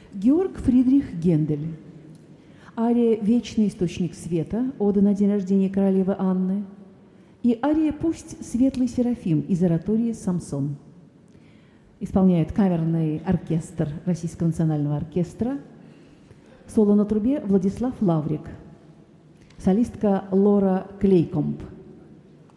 Георг Фридрих Гендель. Ария «Вечный источник света», ода на день рождения королевы Анны. И ария «Пусть светлый Серафим» из оратории «Самсон». Исполняют камерный оркестр Российского национального оркестра. Соло на трубе Владислав Лаврик. Солистка Лора Клейкомб.